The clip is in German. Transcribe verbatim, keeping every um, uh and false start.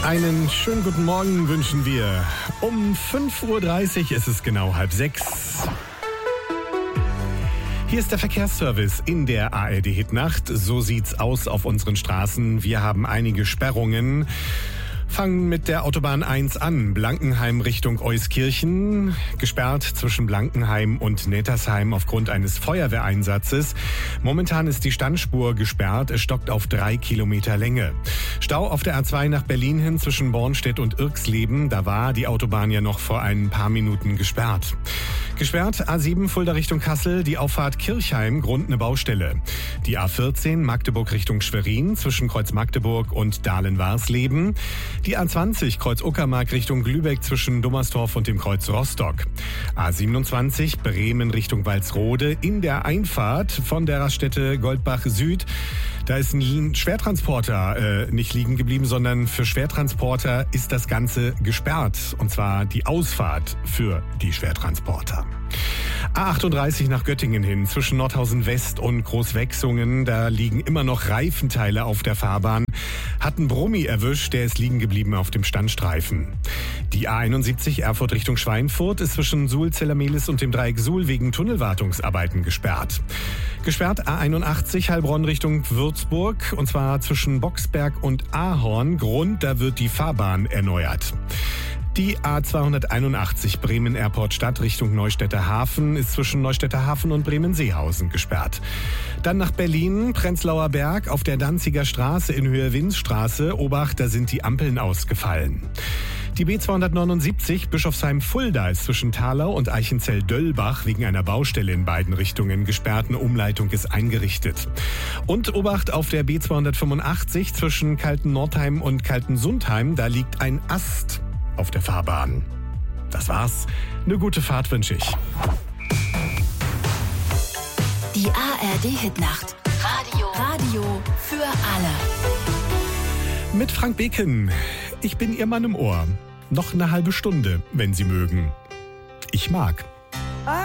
Einen schönen guten Morgen wünschen wir. Um fünf Uhr dreißig ist es genau halb sechs. Hier ist der Verkehrsservice in der A R D-Hitnacht. So sieht's aus auf unseren Straßen. Wir haben einige Sperrungen. Fangen mit der Autobahn eins an. Blankenheim Richtung Euskirchen. Gesperrt zwischen Blankenheim und Nettersheim aufgrund eines Feuerwehreinsatzes. Momentan ist die Standspur gesperrt. Es stockt auf drei Kilometer Länge. Stau auf der A zwei nach Berlin hin zwischen Bornstedt und Irksleben. Da war die Autobahn ja noch vor ein paar Minuten gesperrt. Gesperrt A sieben Fulda Richtung Kassel, die Auffahrt Kirchheim, Grund eine Baustelle. Die A vierzehn Magdeburg Richtung Schwerin zwischen Kreuz Magdeburg und Dahlen-Warsleben. Die A zwanzig Kreuz Uckermark Richtung Lübeck zwischen Dummersdorf und dem Kreuz Rostock. A siebenundzwanzig Bremen Richtung Walsrode in der Einfahrt von der Raststätte Goldbach Süd. Da ist ein Schwertransporter äh, nicht liegen geblieben, sondern für Schwertransporter ist das Ganze gesperrt. Und zwar die Ausfahrt für die Schwertransporter. A achtunddreißig nach Göttingen hin zwischen Nordhausen West und Großwechsungen. Da liegen immer noch Reifenteile auf der Fahrbahn. Hat ein Brummi erwischt, der ist liegen geblieben auf dem Standstreifen. Die A einundsiebzig Erfurt Richtung Schweinfurt ist zwischen Suhl-Zellermehlis und dem Dreieck Suhl wegen Tunnelwartungsarbeiten gesperrt. Gesperrt A einundachtzig Heilbronn Richtung Würzburg, und zwar zwischen Boxberg und Ahorn. Grund, da wird die Fahrbahn erneuert. Die A zweihunderteinundachtzig Bremen Airport Stadt Richtung Neustädter Hafen ist zwischen Neustädter Hafen und Bremen-Seehausen gesperrt. Dann nach Berlin, Prenzlauer Berg auf der Danziger Straße in Höhe Winzstraße. Obacht, da sind die Ampeln ausgefallen. Die B zweihundertneunundsiebzig Bischofsheim-Fulda ist zwischen Thalau und Eichenzell-Döllbach wegen einer Baustelle in beiden Richtungen gesperrt. Eine Umleitung ist eingerichtet. Und Obacht auf der B zweihundertfünfundachtzig zwischen Kalten-Nordheim und Kalten-Sundheim. Da liegt ein Ast auf der Fahrbahn. Das war's. Eine gute Fahrt wünsche ich. Die A R D-Hitnacht. Radio. Radio für alle. Mit Frank Beken. Ich bin Ihr Mann im Ohr. Noch eine halbe Stunde, wenn Sie mögen. Ich mag.